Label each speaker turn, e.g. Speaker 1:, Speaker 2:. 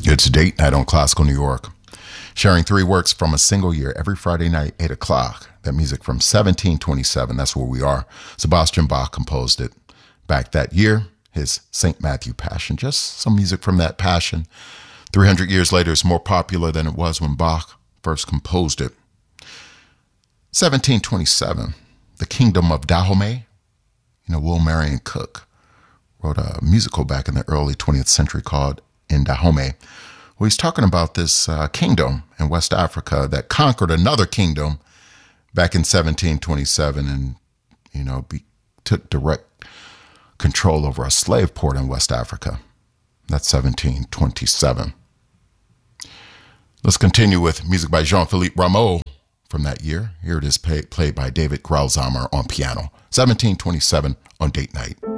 Speaker 1: It's date night on Classical New York, sharing three works from a single year every Friday night, 8 o'clock. That music from 1727, that's where we are. Sebastian Bach composed it back that year, his St. Matthew Passion. Just some music from that Passion. 300 years later, it's more popular than it was when Bach first composed it. 1727, The Kingdom of Dahomey. Will Marion Cook wrote a musical back in the early 20th century called In Dahomey. Well, he's talking about this kingdom in West Africa that conquered another kingdom back in 1727 and, took direct control over a slave port in West Africa. That's 1727. Let's continue with music by Jean-Philippe Rameau from that year. Here it is played by David Grausamer on piano. 1727 on Date Night.